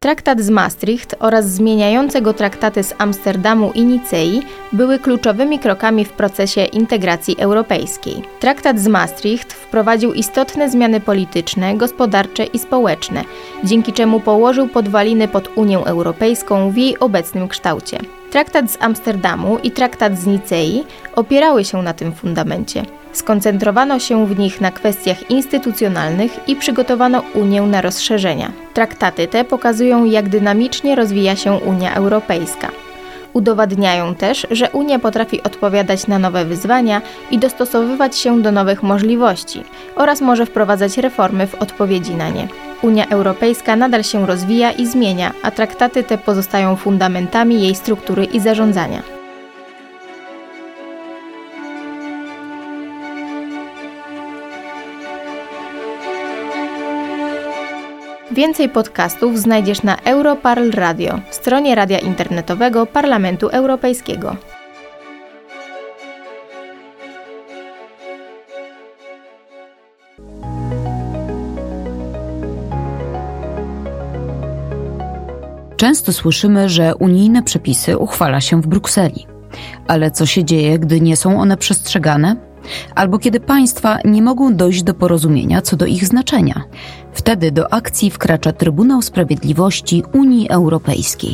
Traktat z Maastricht oraz zmieniające go traktaty z Amsterdamu i Nicei były kluczowymi krokami w procesie integracji europejskiej. Traktat z Maastricht wprowadził istotne zmiany polityczne, gospodarcze i społeczne, dzięki czemu położył podwaliny pod Unię Europejską w jej obecnym kształcie. Traktat z Amsterdamu i traktat z Nicei opierały się na tym fundamencie. Skoncentrowano się w nich na kwestiach instytucjonalnych i przygotowano Unię na rozszerzenia. Traktaty te pokazują, jak dynamicznie rozwija się Unia Europejska. Udowadniają też, że Unia potrafi odpowiadać na nowe wyzwania i dostosowywać się do nowych możliwości oraz może wprowadzać reformy w odpowiedzi na nie. Unia Europejska nadal się rozwija i zmienia, a traktaty te pozostają fundamentami jej struktury i zarządzania. Więcej podcastów znajdziesz na Europarl Radio, stronie radia internetowego Parlamentu Europejskiego. Często słyszymy, że unijne przepisy uchwala się w Brukseli. Ale co się dzieje, gdy nie są one przestrzegane? Albo kiedy państwa nie mogą dojść do porozumienia co do ich znaczenia? Wtedy do akcji wkracza Trybunał Sprawiedliwości Unii Europejskiej.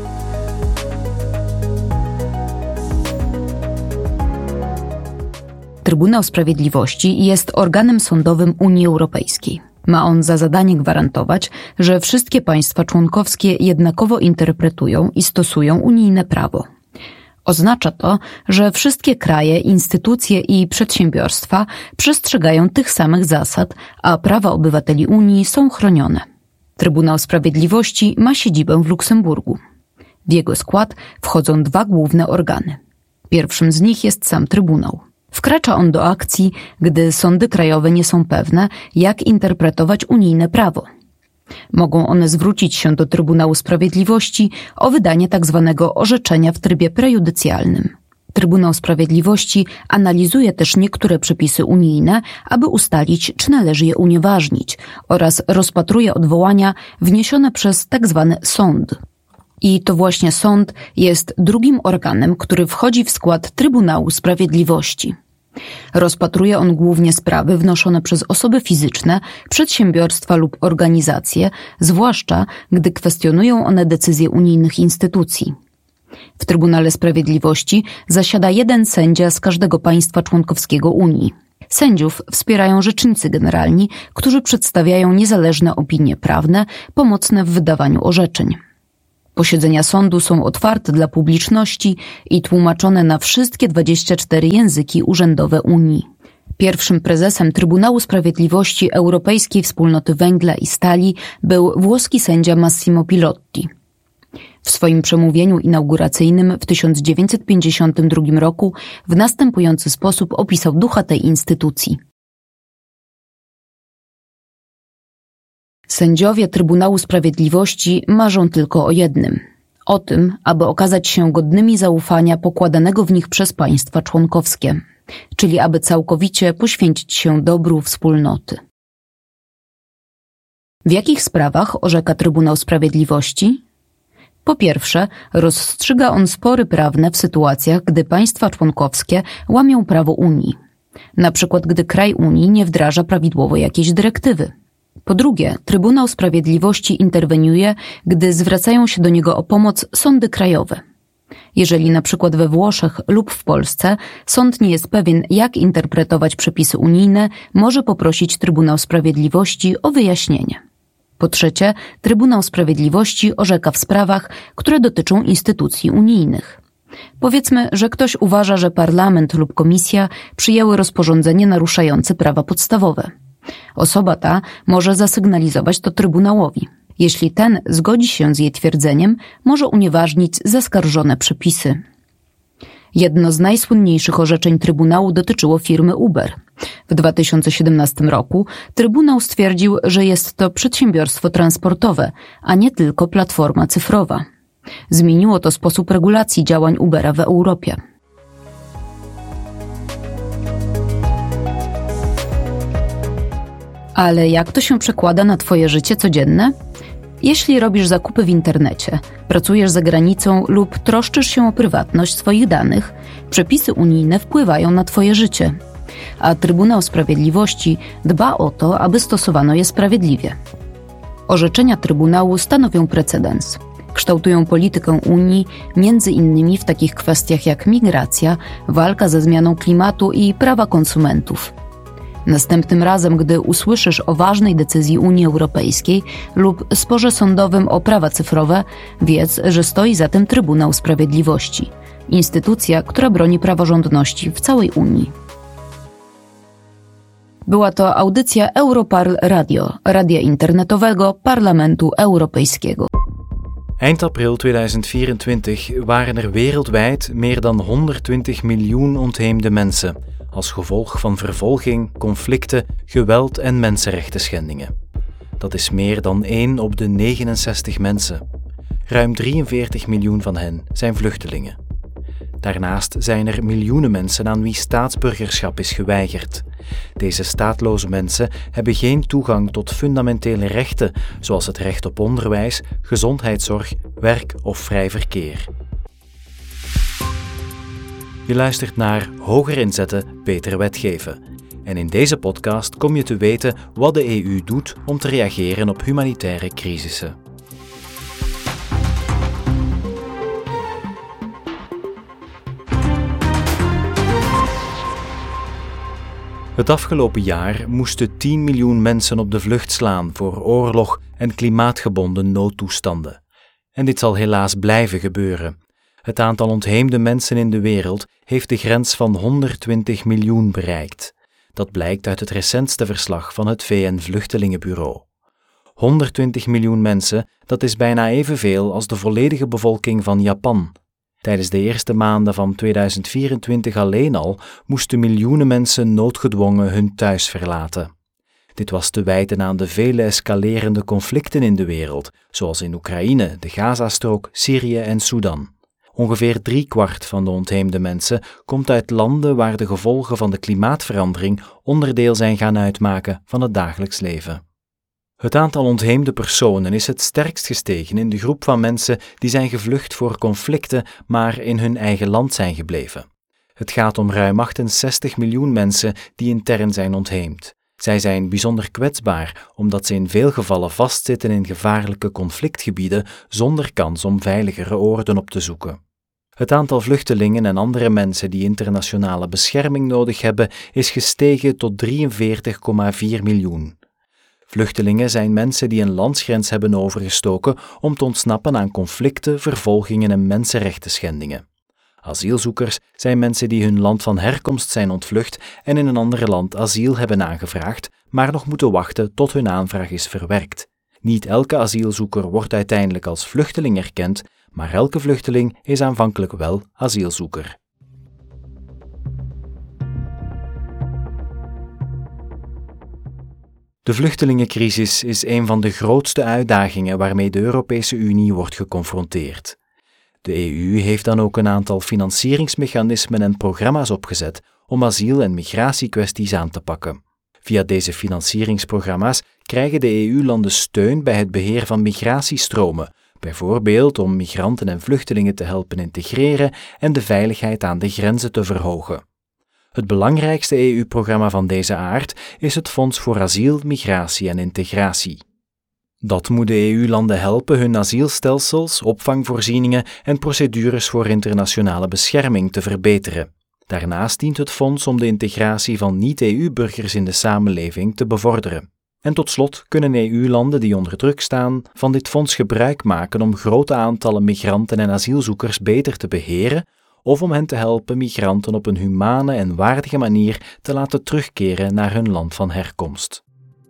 Trybunał Sprawiedliwości jest organem sądowym Unii Europejskiej. Ma on za zadanie gwarantować, że wszystkie państwa członkowskie jednakowo interpretują i stosują unijne prawo. Oznacza to, że wszystkie kraje, instytucje i przedsiębiorstwa przestrzegają tych samych zasad, a prawa obywateli Unii są chronione. Trybunał Sprawiedliwości ma siedzibę w Luksemburgu. W jego skład wchodzą dwa główne organy. Pierwszym z nich jest sam Trybunał. Wkracza on do akcji, gdy sądy krajowe nie są pewne, jak interpretować unijne prawo. Mogą one zwrócić się do Trybunału Sprawiedliwości o wydanie tzw. orzeczenia w trybie prejudycjalnym. Trybunał Sprawiedliwości analizuje też niektóre przepisy unijne, aby ustalić, czy należy je unieważnić, oraz rozpatruje odwołania wniesione przez tzw. sąd. I to właśnie sąd jest drugim organem, który wchodzi w skład Trybunału Sprawiedliwości. Rozpatruje on głównie sprawy wnoszone przez osoby fizyczne, przedsiębiorstwa lub organizacje, zwłaszcza gdy kwestionują one decyzje unijnych instytucji. W Trybunale Sprawiedliwości zasiada jeden sędzia z każdego państwa członkowskiego Unii. Sędziów wspierają rzecznicy generalni, którzy przedstawiają niezależne opinie prawne, pomocne w wydawaniu orzeczeń. Posiedzenia sądu są otwarte dla publiczności i tłumaczone na wszystkie 24 języki urzędowe Unii. Pierwszym prezesem Trybunału Sprawiedliwości Europejskiej Wspólnoty Węgla i Stali był włoski sędzia Massimo Pilotti. W swoim przemówieniu inauguracyjnym w 1952 roku w następujący sposób opisał ducha tej instytucji. Sędziowie Trybunału Sprawiedliwości marzą tylko o jednym – o tym, aby okazać się godnymi zaufania pokładanego w nich przez państwa członkowskie, czyli aby całkowicie poświęcić się dobru wspólnoty. W jakich sprawach orzeka Trybunał Sprawiedliwości? Po pierwsze, rozstrzyga on spory prawne w sytuacjach, gdy państwa członkowskie łamią prawo Unii, na przykład gdy kraj Unii nie wdraża prawidłowo jakiejś dyrektywy. Po drugie, Trybunał Sprawiedliwości interweniuje, gdy zwracają się do niego o pomoc sądy krajowe. Jeżeli na przykład we Włoszech lub w Polsce sąd nie jest pewien, jak interpretować przepisy unijne, może poprosić Trybunał Sprawiedliwości o wyjaśnienie. Po trzecie, Trybunał Sprawiedliwości orzeka w sprawach, które dotyczą instytucji unijnych. Powiedzmy, że ktoś uważa, że Parlament lub Komisja przyjęły rozporządzenie naruszające prawa podstawowe. Osoba ta może zasygnalizować to Trybunałowi. Jeśli ten zgodzi się z jej twierdzeniem, może unieważnić zaskarżone przepisy. Jedno z najsłynniejszych orzeczeń Trybunału dotyczyło firmy Uber. W 2017 roku Trybunał stwierdził, że jest to przedsiębiorstwo transportowe, a nie tylko platforma cyfrowa. Zmieniło to sposób regulacji działań Ubera w Europie. Ale jak to się przekłada na Twoje życie codzienne? Jeśli robisz zakupy w internecie, pracujesz za granicą lub troszczysz się o prywatność swoich danych, przepisy unijne wpływają na Twoje życie, a Trybunał Sprawiedliwości dba o to, aby stosowano je sprawiedliwie. Orzeczenia Trybunału stanowią precedens. Kształtują politykę Unii m.in. w takich kwestiach jak migracja, walka ze zmianą klimatu i prawa konsumentów. Następnym razem, gdy usłyszysz o ważnej decyzji Unii Europejskiej lub sporze sądowym o prawa cyfrowe, wiedz, że stoi za tym Trybunał Sprawiedliwości, instytucja, która broni praworządności w całej Unii. Była to audycja Europarl Radio, radia internetowego Parlamentu Europejskiego. Eind april 2024 waren er wereldwijd meer dan 120 miljoen ontheemde mensen, als gevolg van vervolging, conflicten, geweld en mensenrechtenschendingen. Dat is meer dan 1 op de 69 mensen. Ruim 43 miljoen van hen zijn vluchtelingen. Daarnaast zijn er miljoenen mensen aan wie staatsburgerschap is geweigerd. Deze staatloze mensen hebben geen toegang tot fundamentele rechten, zoals het recht op onderwijs, gezondheidszorg, werk of vrij verkeer. Je luistert naar Hoger inzetten, beter wetgeven. En in deze podcast kom je te weten wat de EU doet om te reageren op humanitaire crisissen. Het afgelopen jaar moesten 10 miljoen mensen op de vlucht slaan voor oorlog en klimaatgebonden noodtoestanden. En dit zal helaas blijven gebeuren. Het aantal ontheemde mensen in de wereld heeft de grens van 120 miljoen bereikt. Dat blijkt uit het recentste verslag van het VN-vluchtelingenbureau. 120 miljoen mensen, dat is bijna evenveel als de volledige bevolking van Japan. Tijdens de eerste maanden van 2024 alleen al moesten miljoenen mensen noodgedwongen hun thuis verlaten. Dit was te wijten aan de vele escalerende conflicten in de wereld, zoals in Oekraïne, de Gazastrook, Syrië en Sudan. Ongeveer 3/4 van de ontheemde mensen komt uit landen waar de gevolgen van de klimaatverandering onderdeel zijn gaan uitmaken van het dagelijks leven. Het aantal ontheemde personen is het sterkst gestegen in de groep van mensen die zijn gevlucht voor conflicten, maar in hun eigen land zijn gebleven. Het gaat om ruim 68 miljoen mensen die intern zijn ontheemd. Zij zijn bijzonder kwetsbaar, omdat ze in veel gevallen vastzitten in gevaarlijke conflictgebieden zonder kans om veiligere oorden op te zoeken. Het aantal vluchtelingen en andere mensen die internationale bescherming nodig hebben is gestegen tot 43,4 miljoen. Vluchtelingen zijn mensen die een landsgrens hebben overgestoken om te ontsnappen aan conflicten, vervolgingen en mensenrechtenschendingen. Asielzoekers zijn mensen die hun land van herkomst zijn ontvlucht en in een ander land asiel hebben aangevraagd, maar nog moeten wachten tot hun aanvraag is verwerkt. Niet elke asielzoeker wordt uiteindelijk als vluchteling erkend, maar elke vluchteling is aanvankelijk wel asielzoeker. De vluchtelingencrisis is een van de grootste uitdagingen waarmee de Europese Unie wordt geconfronteerd. De EU heeft dan ook een aantal financieringsmechanismen en programma's opgezet om asiel- en migratiekwesties aan te pakken. Via deze financieringsprogramma's krijgen de EU-landen steun bij het beheer van migratiestromen, bijvoorbeeld om migranten en vluchtelingen te helpen integreren en de veiligheid aan de grenzen te verhogen. Het belangrijkste EU-programma van deze aard is het Fonds voor Asiel, Migratie en Integratie. Dat moet de EU-landen helpen hun asielstelsels, opvangvoorzieningen en procedures voor internationale bescherming te verbeteren. Daarnaast dient het fonds om de integratie van niet-EU-burgers in de samenleving te bevorderen. En tot slot kunnen EU-landen die onder druk staan van dit fonds gebruik maken om grote aantallen migranten en asielzoekers beter te beheren of om hen te helpen migranten op een humane en waardige manier te laten terugkeren naar hun land van herkomst.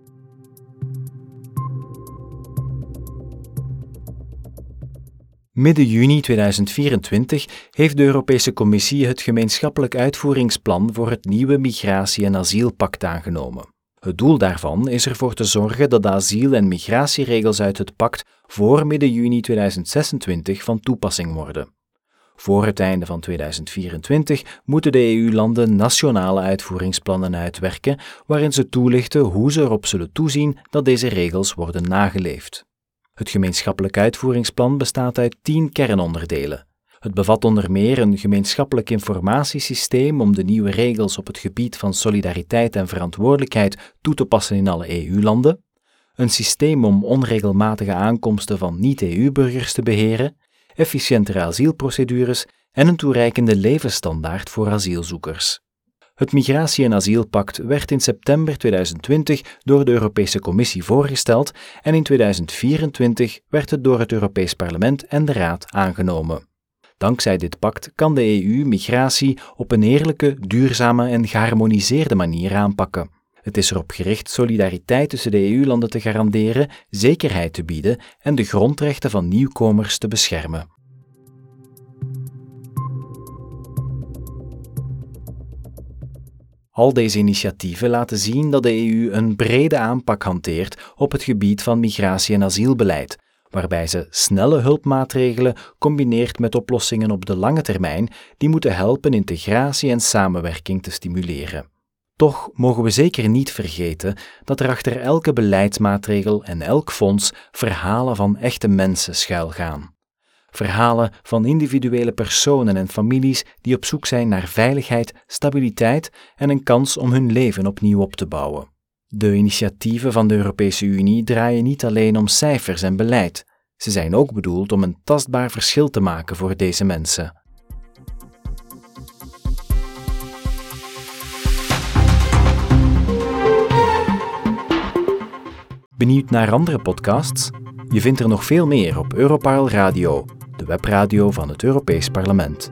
Midden juni 2024 heeft de Europese Commissie het gemeenschappelijk uitvoeringsplan voor het nieuwe migratie- en asielpact aangenomen. Het doel daarvan is ervoor te zorgen dat de asiel- en migratieregels uit het pact voor midden juni 2026 van toepassing worden. Voor het einde van 2024 moeten de EU-landen nationale uitvoeringsplannen uitwerken, waarin ze toelichten hoe ze erop zullen toezien dat deze regels worden nageleefd. Het gemeenschappelijk uitvoeringsplan bestaat uit 10 kernonderdelen. Het bevat onder meer een gemeenschappelijk informatiesysteem om de nieuwe regels op het gebied van solidariteit en verantwoordelijkheid toe te passen in alle EU-landen, een systeem om onregelmatige aankomsten van niet-EU-burgers te beheren, efficiëntere asielprocedures en een toereikende levensstandaard voor asielzoekers. Het Migratie- en Asielpact werd in september 2020 door de Europese Commissie voorgesteld en in 2024 werd het door het Europees Parlement en de Raad aangenomen. Dankzij dit pact kan de EU migratie op een eerlijke, duurzame en geharmoniseerde manier aanpakken. Het is erop gericht solidariteit tussen de EU-landen te garanderen, zekerheid te bieden en de grondrechten van nieuwkomers te beschermen. Al deze initiatieven laten zien dat de EU een brede aanpak hanteert op het gebied van migratie- en asielbeleid, waarbij ze snelle hulpmaatregelen combineert met oplossingen op de lange termijn die moeten helpen integratie en samenwerking te stimuleren. Toch mogen we zeker niet vergeten dat er achter elke beleidsmaatregel en elk fonds verhalen van echte mensen schuilgaan. Verhalen van individuele personen en families die op zoek zijn naar veiligheid, stabiliteit en een kans om hun leven opnieuw op te bouwen. De initiatieven van de Europese Unie draaien niet alleen om cijfers en beleid. Ze zijn ook bedoeld om een tastbaar verschil te maken voor deze mensen. Benieuwd naar andere podcasts? Je vindt er nog veel meer op Europarl Radio, de webradio van het Europees Parlement.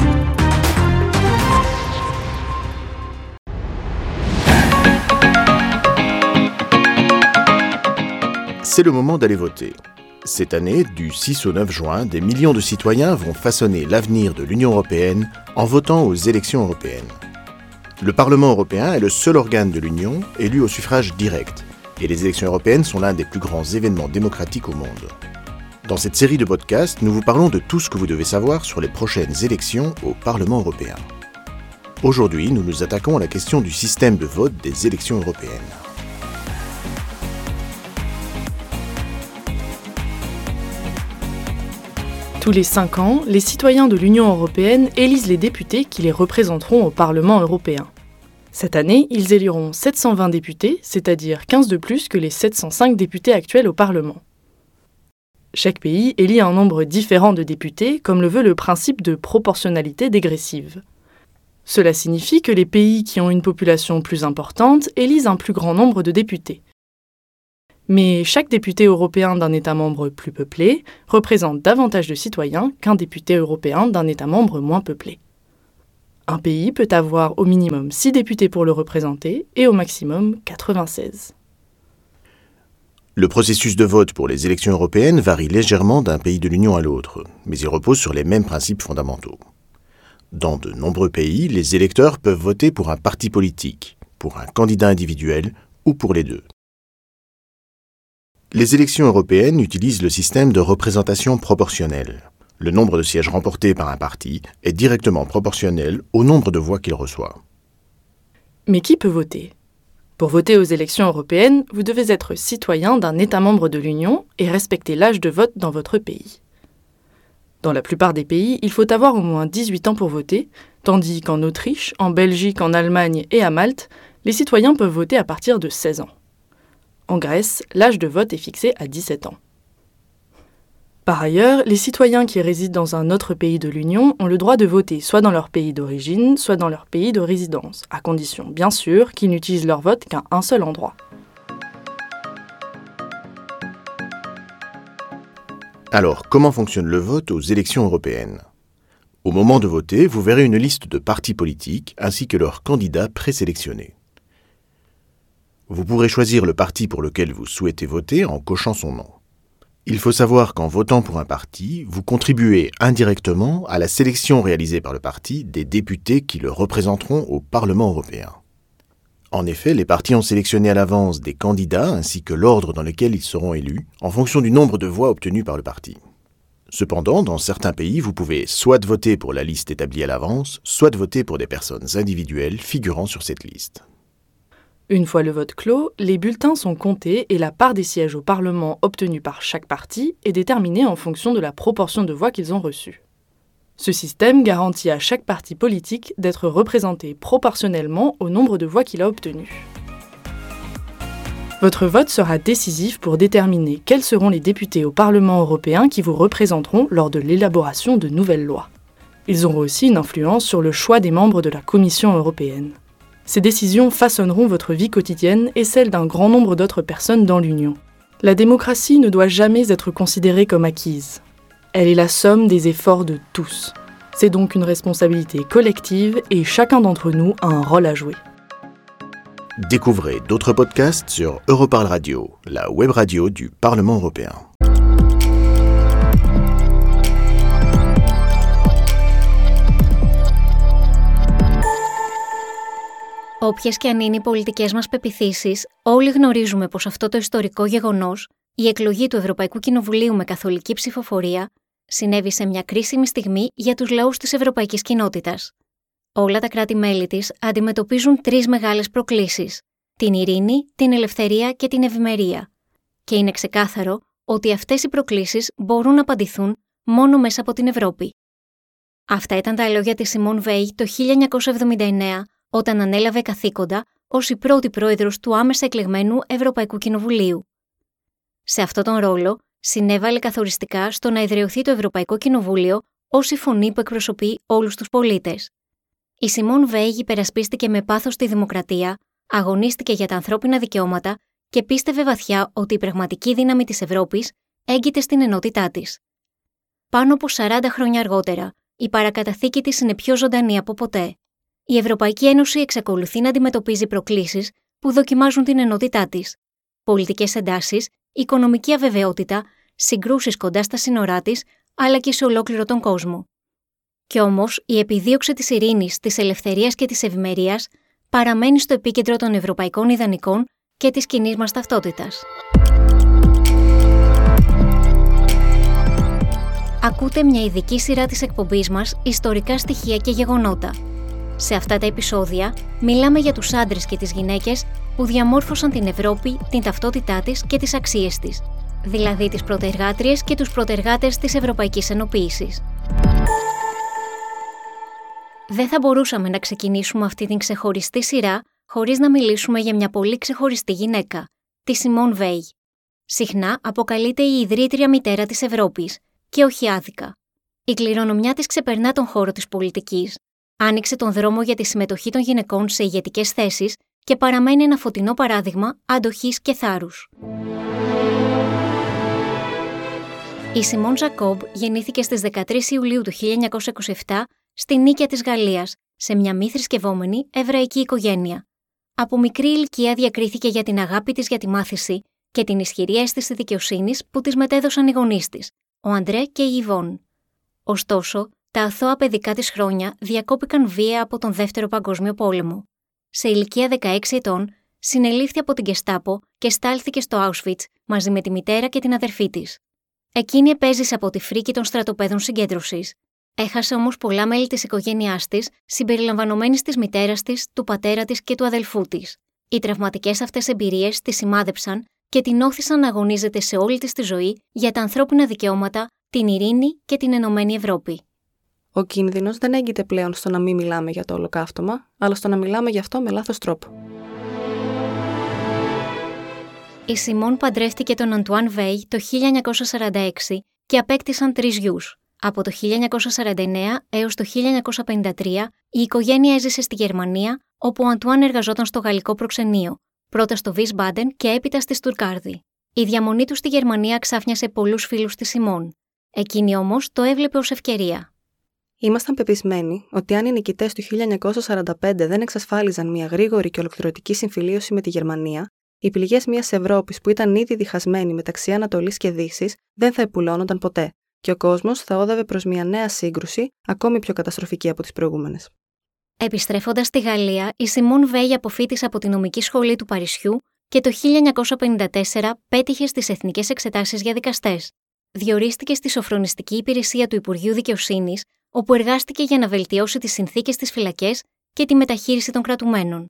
C'est le moment d'aller voter. Cette année, du 6 au 9 juin, des millions de citoyens vont façonner l'avenir de l'Union européenne en votant aux élections européennes. Le Parlement européen est le seul organe de l'Union élu au suffrage direct, et les élections européennes sont l'un des plus grands événements démocratiques au monde. Dans cette série de podcasts, nous vous parlons de tout ce que vous devez savoir sur les prochaines élections au Parlement européen. Aujourd'hui, nous nous attaquons à la question du système de vote des élections européennes. Tous les 5 ans, les citoyens de l'Union européenne élisent les députés qui les représenteront au Parlement européen. Cette année, ils éliront 720 députés, c'est-à-dire 15 de plus que les 705 députés actuels au Parlement. Chaque pays élit un nombre différent de députés, comme le veut le principe de proportionnalité dégressive. Cela signifie que les pays qui ont une population plus importante élisent un plus grand nombre de députés. Mais chaque député européen d'un État membre plus peuplé représente davantage de citoyens qu'un député européen d'un État membre moins peuplé. Un pays peut avoir au minimum 6 députés pour le représenter et au maximum 96. Le processus de vote pour les élections européennes varie légèrement d'un pays de l'Union à l'autre, mais il repose sur les mêmes principes fondamentaux. Dans de nombreux pays, les électeurs peuvent voter pour un parti politique, pour un candidat individuel ou pour les deux. Les élections européennes utilisent le système de représentation proportionnelle. Le nombre de sièges remportés par un parti est directement proportionnel au nombre de voix qu'il reçoit. Mais qui peut voter ? Pour voter aux élections européennes, vous devez être citoyen d'un État membre de l'Union et respecter l'âge de vote dans votre pays. Dans la plupart des pays, il faut avoir au moins 18 ans pour voter, tandis qu'en Autriche, en Belgique, en Allemagne et à Malte, les citoyens peuvent voter à partir de 16 ans. En Grèce, l'âge de vote est fixé à 17 ans. Par ailleurs, les citoyens qui résident dans un autre pays de l'Union ont le droit de voter soit dans leur pays d'origine, soit dans leur pays de résidence, à condition bien sûr qu'ils n'utilisent leur vote qu'à un seul endroit. Alors, comment fonctionne le vote aux élections européennes ? Au moment de voter, vous verrez une liste de partis politiques ainsi que leurs candidats présélectionnés. Vous pourrez choisir le parti pour lequel vous souhaitez voter en cochant son nom. Il faut savoir qu'en votant pour un parti, vous contribuez indirectement à la sélection réalisée par le parti des députés qui le représenteront au Parlement européen. En effet, les partis ont sélectionné à l'avance des candidats ainsi que l'ordre dans lequel ils seront élus, en fonction du nombre de voix obtenues par le parti. Cependant, dans certains pays, vous pouvez soit voter pour la liste établie à l'avance, soit voter pour des personnes individuelles figurant sur cette liste. Une fois le vote clos, les bulletins sont comptés et la part des sièges au Parlement obtenus par chaque parti est déterminée en fonction de la proportion de voix qu'ils ont reçues. Ce système garantit à chaque parti politique d'être représenté proportionnellement au nombre de voix qu'il a obtenues. Votre vote sera décisif pour déterminer quels seront les députés au Parlement européen qui vous représenteront lors de l'élaboration de nouvelles lois. Ils auront aussi une influence sur le choix des membres de la Commission européenne. Ces décisions façonneront votre vie quotidienne et celle d'un grand nombre d'autres personnes dans l'Union. La démocratie ne doit jamais être considérée comme acquise. Elle est la somme des efforts de tous. C'est donc une responsabilité collective et chacun d'entre nous a un rôle à jouer. Découvrez d'autres podcasts sur Europarl Radio, la web radio du Parlement européen. Όποιες και αν είναι οι πολιτικές μας πεποιθήσεις, όλοι γνωρίζουμε πως αυτό το ιστορικό γεγονός, η εκλογή του Ευρωπαϊκού Κοινοβουλίου με καθολική ψηφοφορία, συνέβη σε μια κρίσιμη στιγμή για τους λαούς της ευρωπαϊκής κοινότητας. Όλα τα κράτη-μέλη της αντιμετωπίζουν 3 μεγάλες προκλήσεις: την ειρήνη, την ελευθερία και την ευημερία. Και είναι ξεκάθαρο ότι αυτές οι προκλήσεις μπορούν να απαντηθούν μόνο μέσα από την Ευρώπη. Αυτά ήταν τα λόγια της Σιμών Βέιλ το 1979, όταν ανέλαβε καθήκοντα ως η πρώτη πρόεδρος του άμεσα εκλεγμένου Ευρωπαϊκού Κοινοβουλίου. Σε αυτόν τον ρόλο συνέβαλε καθοριστικά στο να εδραιωθεί το Ευρωπαϊκό Κοινοβούλιο ως η φωνή που εκπροσωπεί όλους τους πολίτες. Η Σιμών Βέιλ υπερασπίστηκε με πάθος τη δημοκρατία, αγωνίστηκε για τα ανθρώπινα δικαιώματα και πίστευε βαθιά ότι η πραγματική δύναμη της Ευρώπης έγκυται στην ενότητά της. Πάνω από 40 χρόνια αργότερα, η παρακαταθήκη της είναι πιο ζωντανή από ποτέ. Η Ευρωπαϊκή Ένωση εξακολουθεί να αντιμετωπίζει προκλήσεις που δοκιμάζουν την ενότητά της. Πολιτικές εντάσεις, οικονομική αβεβαιότητα, συγκρούσεις κοντά στα σύνορά της, αλλά και σε ολόκληρο τον κόσμο. Κι όμως, η επιδίωξη της ειρήνης, της ελευθερίας και της ευημερίας παραμένει στο επίκεντρο των ευρωπαϊκών ιδανικών και της κοινής μας ταυτότητας. Ακούτε μια ειδική σειρά της εκπομπής μας «Ιστορικά στοιχεία και γεγονότα». Σε αυτά τα επεισόδια μιλάμε για τους άντρες και τις γυναίκες που διαμόρφωσαν την Ευρώπη, την ταυτότητά της και τις αξίες της, δηλαδή τις πρωτεργάτριες και τους πρωτεργάτες της Ευρωπαϊκής Ενοποίησης. Δεν θα μπορούσαμε να ξεκινήσουμε αυτή την ξεχωριστή σειρά χωρίς να μιλήσουμε για μια πολύ ξεχωριστή γυναίκα, τη Σιμών Βέιλ. Συχνά αποκαλείται η ιδρύτρια μητέρα της Ευρώπης, και όχι άδικα. Η κληρονομιά της ξεπερνά τον χώρο της πολιτικής. Άνοιξε τον δρόμο για τη συμμετοχή των γυναικών σε ηγετικές θέσεις και παραμένει ένα φωτεινό παράδειγμα αντοχής και θάρρους. Η Σιμών Ζακόμπ γεννήθηκε στις 13 Ιουλίου του 1927 στη Νίκαια της Γαλλίας, σε μια μη θρησκευόμενη εβραϊκή οικογένεια. Από μικρή ηλικία διακρίθηκε για την αγάπη της για τη μάθηση και την ισχυρή αίσθηση δικαιοσύνης που της μετέδωσαν οι γονείς της, ο Αντρέ και η Ιβόν. Ωστόσο, τα αθώα παιδικά της χρόνια διακόπηκαν βία από τον Δεύτερο Παγκόσμιο Πόλεμο. Σε ηλικία 16 ετών, συνελήφθη από την Γκεστάπο και στάλθηκε στο Auschwitz μαζί με τη μητέρα και την αδερφή της. Εκείνη επέζησε από τη φρίκη των στρατοπέδων συγκέντρωσης. Έχασε όμως πολλά μέλη της οικογένειάς της, συμπεριλαμβανομένης της μητέρας της, του πατέρα της και του αδελφού της. Οι τραυματικές αυτές εμπειρίες τη σημάδεψαν και την όθησαν να αγωνίζεται σε όλη της τη ζωή για τα ανθρώπινα δικαιώματα, την ειρήνη και την ενωμένη Ευρώπη. Ο κίνδυνος δεν έγκυται πλέον στο να μην μιλάμε για το ολοκαύτωμα, αλλά στο να μιλάμε γι' αυτό με λάθος τρόπο. Η Σιμών παντρεύτηκε τον Αντουάν Βέιλ το 1946 και απέκτησαν 3 γιους. Από το 1949 έως το 1953 η οικογένεια έζησε στη Γερμανία, όπου ο Αντουάν εργαζόταν στο γαλλικό προξενείο, πρώτα στο Wiesbaden και έπειτα στη Στουρκάρδη. Η διαμονή του στη Γερμανία ξάφνιασε πολλούς φίλους της Σιμών. Εκείνη όμως το έβλεπε ως ευκαιρία. Ήμασταν πεπισμένοι ότι αν οι νικητές του 1945 δεν εξασφάλιζαν μια γρήγορη και ολοκληρωτική συμφιλίωση με τη Γερμανία, οι πληγές μιας Ευρώπης που ήταν ήδη διχασμένη μεταξύ Ανατολής και Δύσης δεν θα επουλώνονταν ποτέ, και ο κόσμος θα όδευε προς μια νέα σύγκρουση, ακόμη πιο καταστροφική από τις προηγούμενες. Επιστρέφοντας στη Γαλλία, η Σιμών Βέιλ αποφοίτησε από τη νομική σχολή του Παρισιού και το 1954 πέτυχε στις εθνικές εξετάσεις για δικαστές. Διορίστηκε στη σοφρονιστική υπηρεσία του Υπουργείου Δικαιοσύνης, όπου εργάστηκε για να βελτιώσει τις συνθήκες στις φυλακές και τη μεταχείριση των κρατουμένων.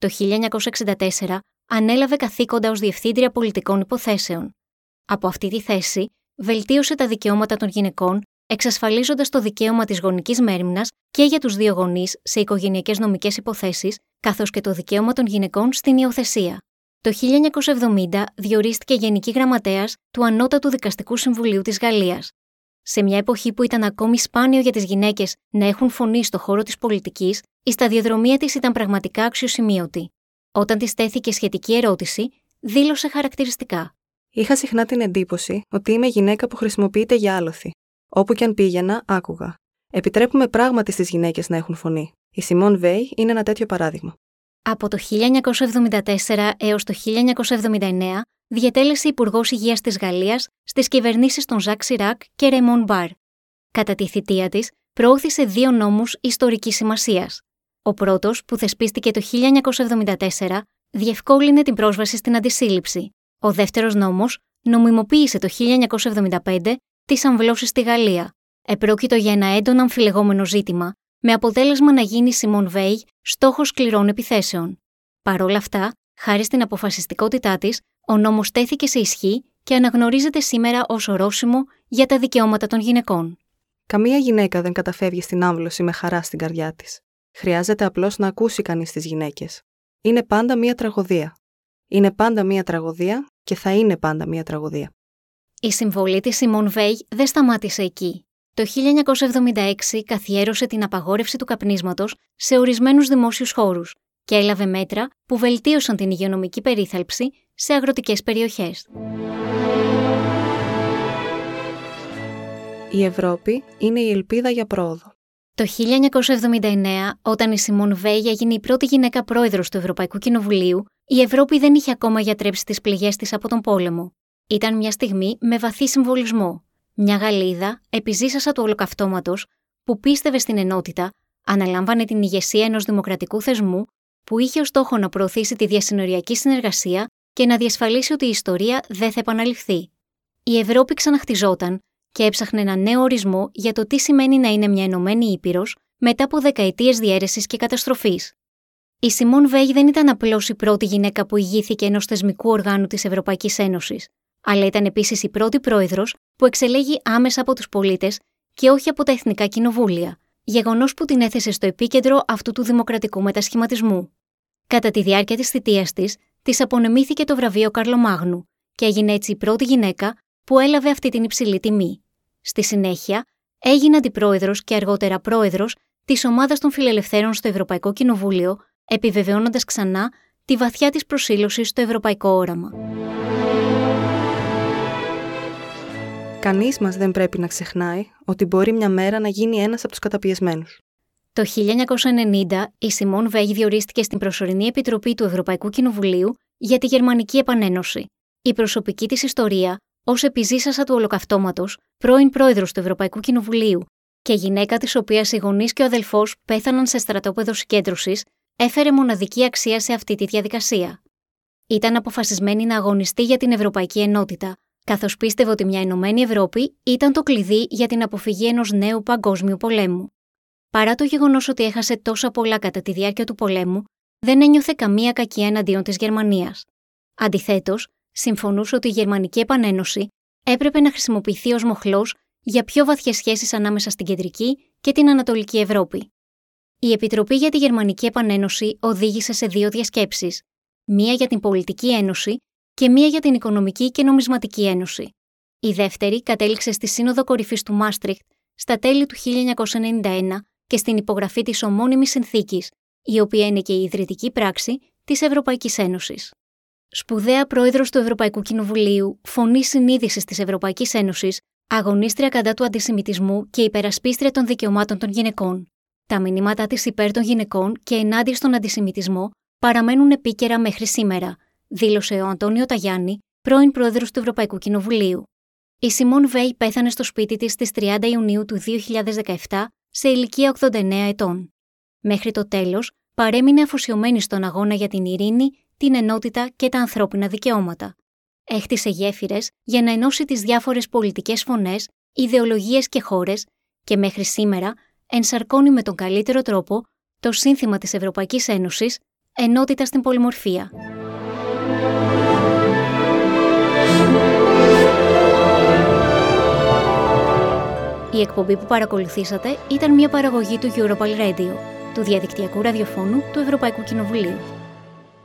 Το 1964 ανέλαβε καθήκοντα ως Διευθύντρια Πολιτικών Υποθέσεων. Από αυτή τη θέση, βελτίωσε τα δικαιώματα των γυναικών, εξασφαλίζοντας το δικαίωμα της γονικής μέριμνας και για τους δύο γονείς σε οικογενειακές νομικές υποθέσεις, καθώς και το δικαίωμα των γυναικών στην υιοθεσία. Το 1970 διορίστηκε Γενική Γραμματέας του Ανώτατου Δικαστικού Συμβουλίου της Γαλλίας. Σε μια εποχή που ήταν ακόμη σπάνιο για τις γυναίκες να έχουν φωνή στο χώρο της πολιτικής, η σταδιοδρομία της ήταν πραγματικά αξιοσημείωτη. Όταν της τέθηκε σχετική ερώτηση, δήλωσε χαρακτηριστικά: «Είχα συχνά την εντύπωση ότι είμαι γυναίκα που χρησιμοποιείται για άλοθη. Όπου κι αν πήγαινα, άκουγα. Επιτρέπουμε πράγματι στις γυναίκες να έχουν φωνή. Η Σιμών Βέι είναι ένα τέτοιο παράδειγμα». Από το 1974 έως το 1979 διετέλεσε Υπουργός Υγείας της Γαλλίας στις κυβερνήσεις των Ζακ Σιράκ και Ρεϊμόν Μπαρ. Κατά τη θητεία της, προώθησε 2 νόμους ιστορικής σημασίας. Ο πρώτος, που θεσπίστηκε το 1974, διευκόλυνε την πρόσβαση στην αντισύλληψη. Ο δεύτερος νόμος νομιμοποίησε το 1975 τις αμβλώσεις στη Γαλλία. Επρόκειτο για ένα έντονα αμφιλεγόμενο ζήτημα, με αποτέλεσμα να γίνει η Σιμών Βέι στόχος σκληρών επιθέσεων. Παρ' όλα αυτά, χάρη στην αποφασιστικότητά της, ο νόμος τέθηκε σε ισχύ και αναγνωρίζεται σήμερα ως ορόσημο για τα δικαιώματα των γυναικών. Καμία γυναίκα δεν καταφεύγει στην άμβλωση με χαρά στην καρδιά της. Χρειάζεται απλώς να ακούσει κανείς τις γυναίκες. Είναι πάντα μία τραγωδία. Είναι πάντα μία τραγωδία και θα είναι πάντα μία τραγωδία. Η συμβολή της Σιμών Βέι δεν σταμάτησε εκεί. Το 1976 καθιέρωσε την απαγόρευση του καπνίσματος σε ορισμένους δημόσιους χώρους και έλαβε μέτρα που βελτίωσαν την υγειονομική περίθαλψη σε αγροτικές περιοχές. Η Ευρώπη είναι η ελπίδα για πρόοδο. Το 1979, όταν η Σιμών Βέι έγινε η πρώτη γυναίκα πρόεδρος του Ευρωπαϊκού Κοινοβουλίου, η Ευρώπη δεν είχε ακόμα γιατρέψει τις πληγές της από τον πόλεμο. Ήταν μια στιγμή με βαθύ συμβολισμό. Μια Γαλλίδα, επιζήσασα του Ολοκαυτώματος, που πίστευε στην ενότητα, αναλάμβανε την ηγεσία ενός δημοκρατικού θεσμού που είχε ως στόχο να προωθήσει τη διασυνοριακή συνεργασία και να διασφαλίσει ότι η ιστορία δεν θα επαναληφθεί. Η Ευρώπη ξαναχτιζόταν και έψαχνε ένα νέο ορισμό για το τι σημαίνει να είναι μια ενωμένη ήπειρος μετά από δεκαετίες διαίρεσης και καταστροφής. Η Σιμών Βέι δεν ήταν απλώς η πρώτη γυναίκα που ηγήθηκε ενός θεσμικού οργάνου της Ευρωπαϊκής Ένωσης, αλλά ήταν επίσης η πρώτη πρόεδρος που εξελέγει άμεσα από τους πολίτες και όχι από τα εθνικά κοινοβούλια, γεγονός που την έθεσε στο επίκεντρο αυτού του δημοκρατικού μετασχηματισμού. Κατά τη διάρκεια της θητείας της απονεμήθηκε το βραβείο Καρλομάγνου και έγινε έτσι η πρώτη γυναίκα που έλαβε αυτή την υψηλή τιμή. Στη συνέχεια, έγινε αντιπρόεδρος και αργότερα πρόεδρος της ομάδας των φιλελευθέρων στο Ευρωπαϊκό Κοινοβούλιο, επιβεβαιώνοντας ξανά τη βαθιά της προσήλωση στο ευρωπαϊκό όραμα. Κανείς μας δεν πρέπει να ξεχνάει ότι μπορεί μια μέρα να γίνει ένας από τους καταπιεσμένους. Το 1990, η Σιμών Βέι διορίστηκε στην προσωρινή επιτροπή του Ευρωπαϊκού Κοινοβουλίου για τη Γερμανική Επανένωση. Η προσωπική της ιστορία, ως επιζήσασα του Ολοκαυτώματος, πρώην πρόεδρος του Ευρωπαϊκού Κοινοβουλίου και γυναίκα της οποίας οι γονείς και ο αδελφός πέθαναν σε στρατόπεδο συγκέντρωσης, έφερε μοναδική αξία σε αυτή τη διαδικασία. Ήταν αποφασισμένη να αγωνιστεί για την ευρωπαϊκή ενότητα, καθώς πίστευε ότι μια ενωμένη Ευρώπη ήταν το κλειδί για την αποφυγή ενός νέου παγκόσμιου πολέμου. Παρά το γεγονός ότι έχασε τόσα πολλά κατά τη διάρκεια του πολέμου, δεν ένιωθε καμία κακία εναντίον της Γερμανίας. Αντιθέτως, συμφωνούσε ότι η Γερμανική Επανένωση έπρεπε να χρησιμοποιηθεί ως μοχλός για πιο βαθιές σχέσεις ανάμεσα στην Κεντρική και την Ανατολική Ευρώπη. Η Επιτροπή για τη Γερμανική Επανένωση οδήγησε σε 2 διασκέψεις, μία για την Πολιτική Ένωση και μία για την Οικονομική και Νομισματική Ένωση. Η δεύτερη κατέληξε στη Σύνοδο Κορυφής του Μάστριχτ στα τέλη του 1991 και στην υπογραφή της ομώνυμης συνθήκης, η οποία είναι και η ιδρυτική πράξη της Ευρωπαϊκής Ένωσης. Σπουδαία πρόεδρος του Ευρωπαϊκού Κοινοβουλίου, φωνή συνείδησης της Ευρωπαϊκής Ένωσης, αγωνίστρια κατά του αντισημιτισμού και υπερασπίστρια των δικαιωμάτων των γυναικών. Τα μηνύματά της υπέρ των γυναικών και ενάντια στον αντισημιτισμό παραμένουν επίκαιρα μέχρι σήμερα, δήλωσε ο Αντώνιο Ταγιάννη, πρώην πρόεδρος του Ευρωπαϊκού Κοινοβουλίου. Η Σιμών Βέι πέθανε στο σπίτι της στις 30 Ιουνίου του 2017 σε ηλικία 89 ετών. Μέχρι το τέλος, παρέμεινε αφοσιωμένη στον αγώνα για την ειρήνη, την ενότητα και τα ανθρώπινα δικαιώματα. Έχτισε γέφυρες για να ενώσει τις διάφορες πολιτικές φωνές, ιδεολογίες και χώρες και μέχρι σήμερα ενσαρκώνει με τον καλύτερο τρόπο το σύνθημα της Ευρωπαϊκής Ένωσης Ενότητα στην πολυμορφία. Η εκπομπή που παρακολουθήσατε ήταν μια παραγωγή του Europal Radio, του διαδικτυακού ραδιοφώνου του Ευρωπαϊκού Κοινοβουλίου.